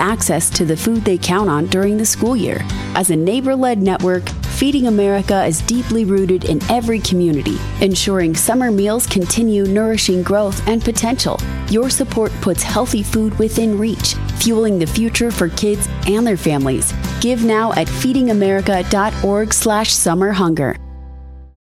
access to the food they count on during the school year. As a neighbor-led network, Feeding America is deeply rooted in every community, ensuring summer meals continue nourishing growth and potential. Your support puts healthy food within reach, fueling the future for kids and their families. Give now at feedingamerica.org/summerhunger.